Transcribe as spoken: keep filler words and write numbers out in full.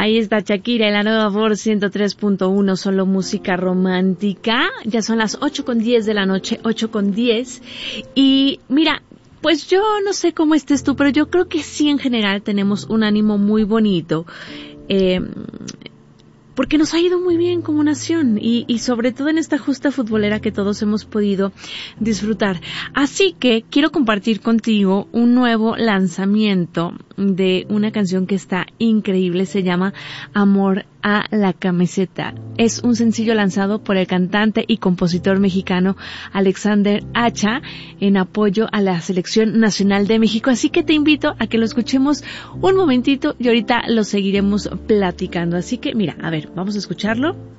Ahí está Shakira en la nueva Voz ciento tres punto uno, solo música romántica. Ya son las ocho con diez de la noche, ocho con diez. Y mira, pues yo no sé cómo estés tú, pero yo creo que sí en general tenemos un ánimo muy bonito. Eh, porque nos ha ido muy bien como nación y, y sobre todo en esta justa futbolera que todos hemos podido disfrutar. Así que quiero compartir contigo un nuevo lanzamiento de una canción que está increíble, se llama Amor a la Camiseta. Es un sencillo lanzado por el cantante y compositor mexicano Alexander Hacha en apoyo a la Selección Nacional de México. Así que te invito a que lo escuchemos un momentito y ahorita lo seguiremos platicando. Así que mira, a ver, vamos a escucharlo.